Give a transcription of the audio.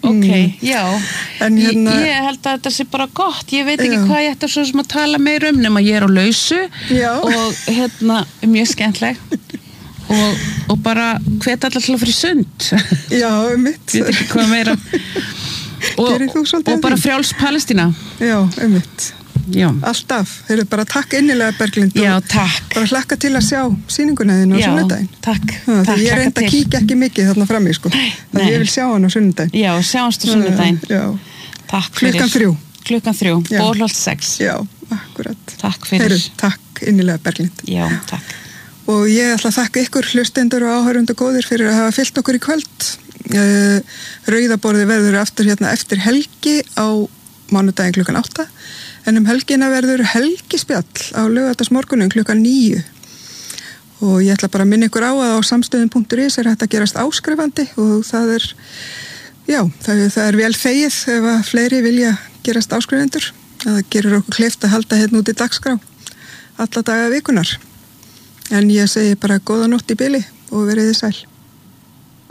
já. En hérna... Ég held að þetta sé bara gott. Ég veit ekki hvað ég ætti svo sem að tala meir nema ég á lausu og mjög skemmtileg. Og bara hvet allar til að fyrir sund. Já, mitt. Ég veit ekki hvað meira. Og bara frjáls Palestína. Já, mitt. Já. Alltaf. Þeir eru bara takk innilega Berglind. Já, takk. Bara hlakka til að sjá sýninguna þín á sunnudaginn. Takk. Takk. Ég reyndi að kíkja ekki mikið þarna frammi, sko. Þannig ég vil sjá hann á sunnudaginn. Já, sjáumst á sunnudaginn. Já. Takk fyrir. Klukkan 3. Bólholt 6. Já, akkurat. Takk fyrir. Takk innilega Berglind. Já, takk. Og ég ætla að þakka ykkur hlustendur og áhörundur góðir fyrir að hafa fylgt okkur í kvöld. Rauðaborði verður aftur eftir helgi á mánudaginn klukkan 8. En helgina verður helgispjall á laugardagsmorgunum klukkan 9. Og ég ætla bara að minna ykkur á að á samstöðum.is hægt að gerast áskrifandi og það er vel þegið ef að fleiri vilja gerast áskrifundur. Það gerir okkur kleift að halda út í dagskrá alla daga vikunar. En ég segi bara góða nótt í bili og verið þið sæl.